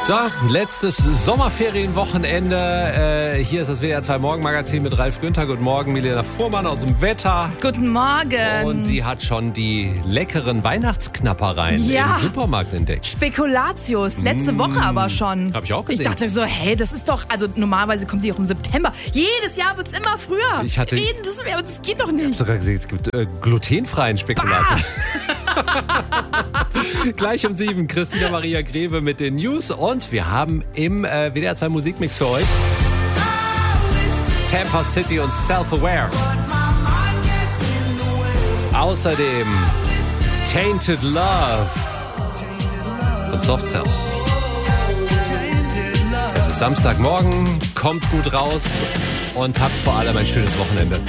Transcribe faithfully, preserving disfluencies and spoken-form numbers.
So, letztes Sommerferienwochenende. Äh, hier ist das W D R zwei Morgenmagazin mit Ralf Günther. Guten Morgen, Milena Fuhrmann aus dem Wetter. Guten Morgen. Und sie hat schon die leckeren Weihnachtsknappereien ja. im Supermarkt entdeckt. Spekulatius, letzte mmh. Woche aber schon. Hab ich auch gesehen. Ich dachte so, hey, das ist doch, also normalerweise kommt die auch im September. Jedes Jahr wird's immer früher. Ich hatte, Reden, das, das geht doch nicht. Ich habe sogar gesehen, es gibt äh, glutenfreien Spekulatius. Gleich um sieben, Christina Maria Greve mit den News. Und wir haben im äh, W D R zwei Musikmix für euch Tampa City und Self-Aware. Außerdem Tainted Love von Soft Cell. Es ist Samstagmorgen, kommt gut raus und habt vor allem ein schönes Wochenende.